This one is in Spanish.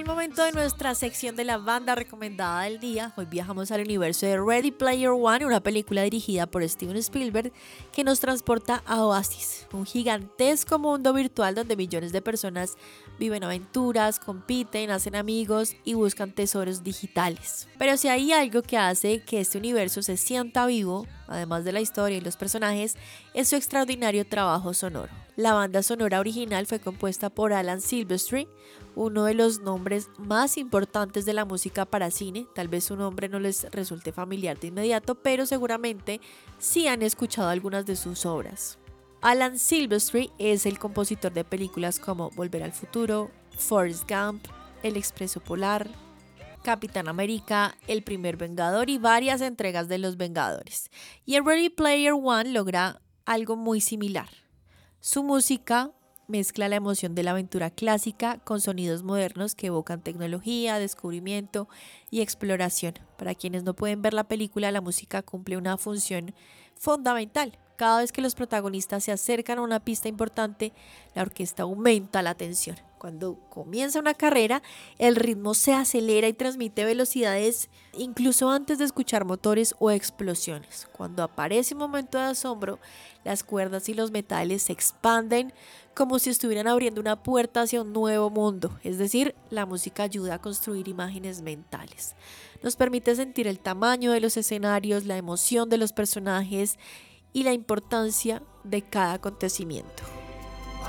el momento de nuestra sección de la banda recomendada del día. Hoy viajamos al universo de Ready Player One, una película dirigida por Steven Spielberg que nos transporta a Oasis, un gigantesco mundo virtual donde millones de personas viven aventuras, compiten, hacen amigos y buscan tesoros digitales. Pero si hay algo que hace que este universo se sienta vivo, además de la historia y los personajes, es su extraordinario trabajo sonoro. La banda sonora original fue compuesta por Alan Silvestri, uno de los nombres más importantes de la música para cine. Tal vez su nombre no les resulte familiar de inmediato, pero seguramente sí han escuchado algunas de sus obras. Alan Silvestri es el compositor de películas como Volver al Futuro, Forrest Gump, El Expreso Polar, Capitán América, El Primer Vengador y varias entregas de Los Vengadores. Y en Ready Player One logra algo muy similar. Su música mezcla la emoción de la aventura clásica con sonidos modernos que evocan tecnología, descubrimiento y exploración. Para quienes no pueden ver la película, la música cumple una función fundamental. Cada vez que los protagonistas se acercan a una pista importante, la orquesta aumenta la tensión. Cuando comienza una carrera, el ritmo se acelera y transmite velocidades incluso antes de escuchar motores o explosiones. Cuando aparece un momento de asombro, las cuerdas y los metales se expanden como si estuvieran abriendo una puerta hacia un nuevo mundo. Es decir, la música ayuda a construir imágenes mentales. Nos permite sentir el tamaño de los escenarios, la emoción de los personajes y la importancia de cada acontecimiento.